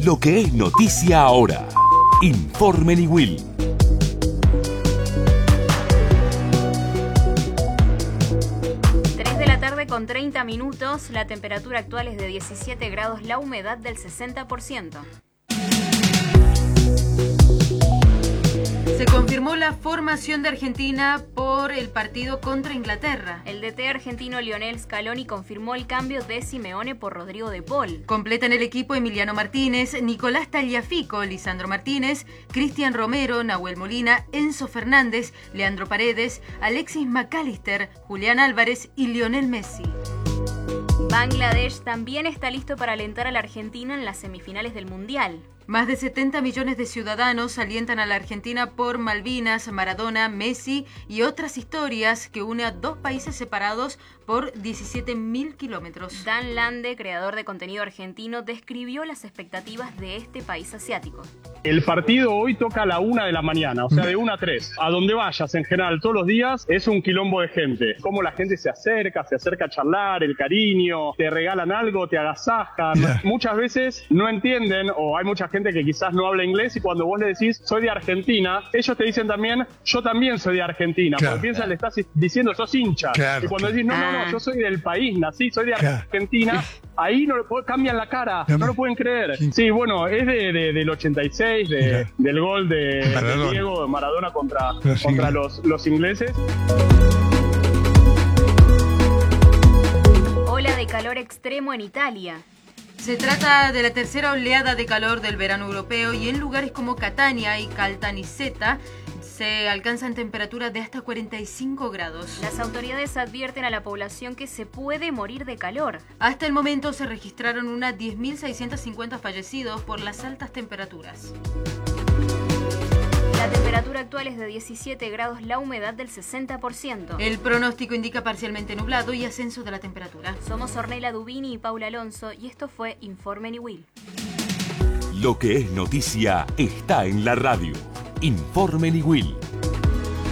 Lo que es noticia ahora. Informe Niwil. Con 30 minutos, la temperatura actual es de 17 grados, la humedad del 60%. Se confirmó la formación de Argentina por el partido contra Inglaterra. El DT argentino Lionel Scaloni confirmó el cambio de Simeone por Rodrigo de Paul. Completan el equipo Emiliano Martínez, Nicolás Tagliafico, Lisandro Martínez, Cristian Romero, Nahuel Molina, Enzo Fernández, Leandro Paredes, Alexis McAllister, Julián Álvarez y Lionel Messi. Bangladesh también está listo para alentar a la Argentina en las semifinales del Mundial. Más de 70 millones de ciudadanos alientan a la Argentina por Malvinas, Maradona, Messi y otras historias que une a dos países separados por 17.000 kilómetros. Dan Lande, creador de contenido argentino, describió las expectativas de este país asiático. El partido hoy toca a la 1 de la mañana, o sea, de 1 a 3. A donde vayas, en general, todos los días, es un quilombo de gente. Cómo la gente se acerca a charlar, el cariño, te regalan algo, te agasajan. Yeah. Muchas veces no entienden, o hay mucha gente que quizás no habla inglés, y cuando vos le decís, soy de Argentina, ellos te dicen también, yo también soy de Argentina. Claro. Porque piensan, le estás diciendo, sos hincha. Claro. Y cuando decís, no, yo soy del país, nací, soy de Argentina, ahí no cambian la cara, no lo pueden creer. Sí, bueno, es del 86, del gol de Diego Maradona contra los ingleses. Ola de calor extremo en Italia. Se trata de la tercera oleada de calor del verano europeo y en lugares como Catania y Caltanissetta se alcanzan temperaturas de hasta 45 grados. Las autoridades advierten a la población que se puede morir de calor. Hasta el momento se registraron unas 10.650 fallecidos por las altas temperaturas. La temperatura actual es de 17 grados, la humedad del 60%. El pronóstico indica parcialmente nublado y ascenso de la temperatura. Somos Ornella Dubini y Paula Alonso y esto fue Informe Niwil. Lo que es noticia está en la radio. Informe Niwil.